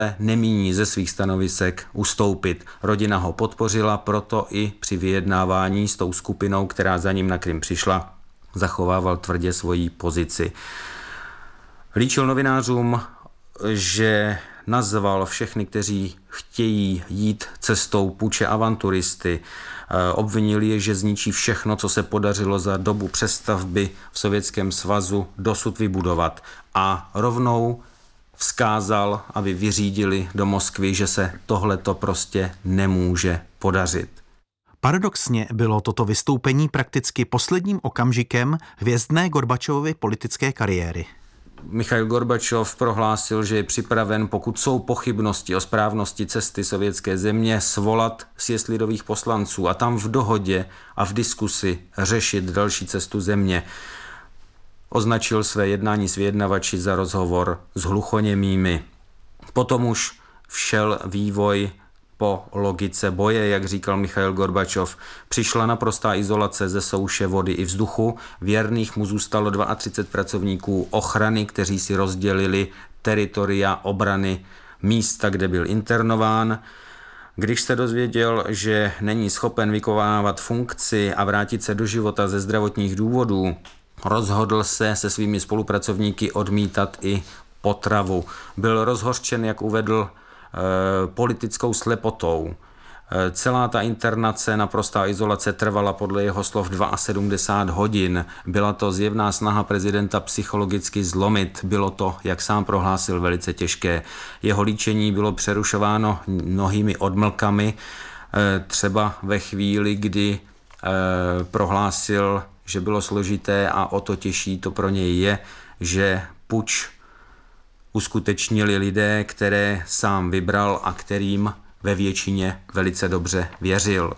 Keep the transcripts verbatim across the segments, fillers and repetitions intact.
nemíní ze svých stanovisek ustoupit. Rodina ho podpořila, proto i při vyjednávání s tou skupinou, která za ním na Krym přišla, zachovával tvrdě svoji pozici. Líčil novinářům, že nazval všechny, kteří chtějí jít cestou puče, avanturisty. Obvinil je, že zničí všechno, co se podařilo za dobu přestavby v Sovětském svazu dosud vybudovat. A rovnou vzkázal, aby vyřídili do Moskvy, že se tohleto prostě nemůže podařit. Paradoxně bylo toto vystoupení prakticky posledním okamžikem hvězdné Gorbačovovy politické kariéry. Michail Gorbačov prohlásil, že je připraven, pokud jsou pochybnosti o správnosti cesty sovětské země, svolat sjezd lidových poslanců a tam v dohodě a v diskusi řešit další cestu země. Označil své jednání s vyjednavači za rozhovor s hluchoněmými. Potom už všel vývoj po logice boje, jak říkal Michail Gorbačov. Přišla naprostá izolace ze souše vody i vzduchu. Věrných mu zůstalo třicet dva pracovníků ochrany, kteří si rozdělili teritoria obrany místa, kde byl internován. Když se dozvěděl, že není schopen vykonávat funkci a vrátit se do života ze zdravotních důvodů, rozhodl se se svými spolupracovníky odmítat i potravu. Byl rozhořčen, jak uvedl, politickou slepotou. Celá ta internace, naprostá izolace trvala podle jeho slov sedmdesát dva hodin. Byla to zjevná snaha prezidenta psychologicky zlomit. Bylo to, jak sám prohlásil, velice těžké. Jeho líčení bylo přerušováno mnohými odmlkami, třeba ve chvíli, kdy prohlásil, že bylo složité a o to těžší to pro něj je, že puč uskutečnili lidé, které sám vybral a kterým ve většině velice dobře věřil.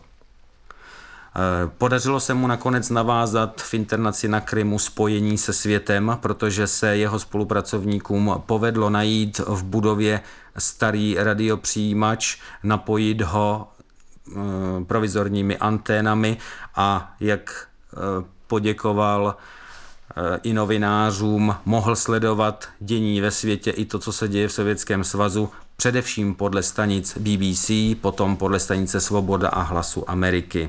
Podařilo se mu nakonec navázat v internaci na Krymu spojení se světem, protože se jeho spolupracovníkům povedlo najít v budově starý radiopřijímač, napojit ho provizorními anténami a jak poděkoval i novinářům, mohl sledovat dění ve světě i to, co se děje v Sovětském svazu, především podle stanic B B C, potom podle stanice Svoboda a Hlasu Ameriky.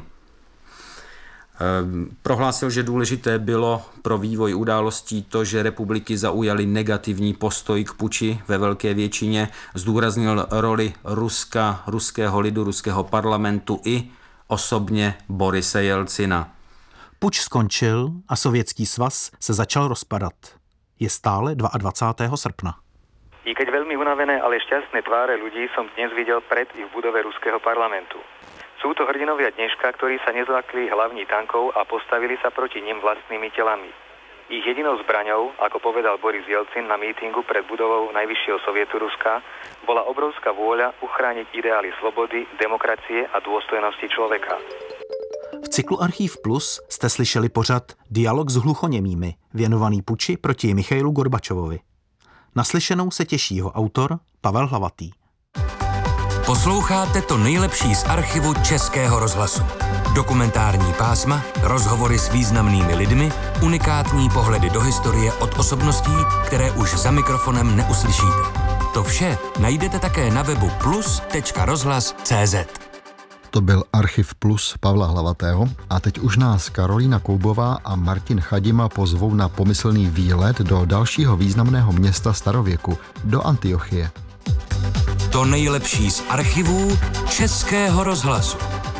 Prohlásil, že důležité bylo pro vývoj událostí to, že republiky zaujaly negativní postoj k puči ve velké většině, zdůraznil roli Ruska, ruského lidu, ruského parlamentu i osobně Borise Jelcina. Puč skončil a Sovětský svaz se začal rozpadat. Je stále dvadsiateho druhého srpna. I keď veľmi unavené, ale šťastné tváre ľudí som dnes videl pred i v budove ruského parlamentu. Sú to hrdinovia dneška, ktorí sa nezlakli hlavní tankov a postavili sa proti nim vlastnými telami. Ich jedinou zbraňou, ako povedal Boris Jelcin na mítingu pred budovou najvyššieho sovietu Ruska, bola obrovská vôľa uchrániť ideály slobody, demokracie a dôstojnosti človeka. V cyklu Archív Plus jste slyšeli pořad Dialog s hluchoněmými, věnovaný puči proti Michailu Gorbačovovi. Naslyšenou se těší jeho autor Pavel Hlavatý. Posloucháte to nejlepší z archivu Českého rozhlasu. Dokumentární pásma, rozhovory s významnými lidmi, unikátní pohledy do historie od osobností, které už za mikrofonem neuslyšíte. To vše najdete také na webu plus tečka rozhlas tečka cé zet. To byl Archiv Plus Pavla Hlavatého a teď už nás Karolína Koubová a Martin Chadima pozvou na pomyslný výlet do dalšího významného města starověku, do Antiochie. To nejlepší z archivů Českého rozhlasu.